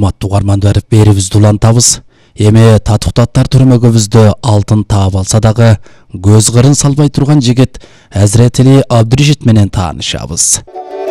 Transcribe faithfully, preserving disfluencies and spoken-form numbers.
урматтуу угармандар, берибизди улантабыз. Эми татыктаттар түрмөгүбүздө алтын таап алса дагы көз кырын салбай турган жигит Азиретили Абдуришит менен таанышабыз.